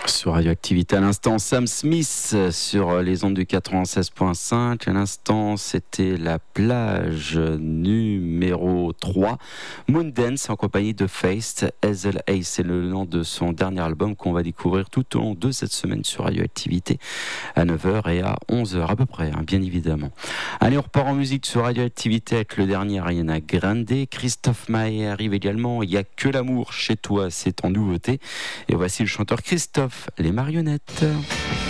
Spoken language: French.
Sur Radioactivité, à l'instant, Sam Smith sur les ondes du 96.5. À l'instant, c'était la plage numéro 3. Moondance en compagnie de Feist. Hazel Hayes, c'est le nom de son dernier album qu'on va découvrir tout au long de cette semaine sur Radioactivité à 9h et à 11h à peu près, bien évidemment. Allez, on repart en musique sur Radioactivité avec le dernier Ariana Grande. Christophe Maé arrive également. Il n'y a que l'amour chez toi, c'est en nouveauté. Et voici le chanteur Christophe, les marionnettes.